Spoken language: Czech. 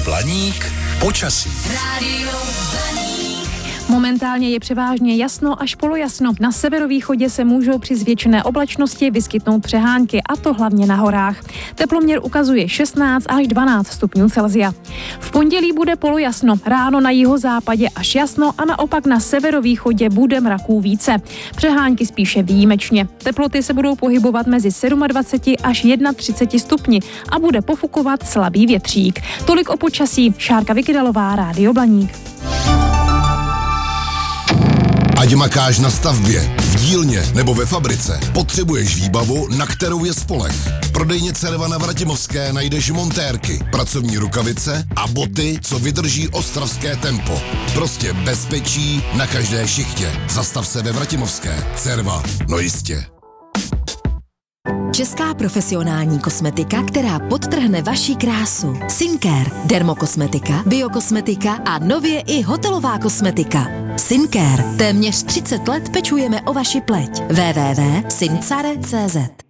Blaník počasí. Rádio Blaník. Momentálně je převážně jasno až polojasno. Na severovýchodě se můžou při zvětšené oblačnosti vyskytnout přehánky, a to hlavně na horách. Teploměr ukazuje 16 až 12 stupňů Celsia. V pondělí bude polojasno, ráno na jihozápadě až jasno a naopak na severovýchodě bude mraků více. Přehánky spíše výjimečně. Teploty se budou pohybovat mezi 27 až 31 stupni a bude pofukovat slabý větřík. Tolik o počasí. Šárka Vykydalová, Rádio Blaník. Ať makáš na stavbě, v dílně nebo ve fabrice, potřebuješ výbavu, na kterou je spoleh. V prodejně Cerva na Vratimovské najdeš montérky, pracovní rukavice a boty, co vydrží ostravské tempo. Prostě bezpečí na každé šichtě. Zastav se ve Vratimovské. Cerva, no jistě. Česká profesionální kosmetika, která podtrhne vaši krásu. Syncare, dermokosmetika, biokosmetika a nově i hotelová kosmetika. Syncare. Téměř 30 let pečujeme o vaši pleť. www.syncare.cz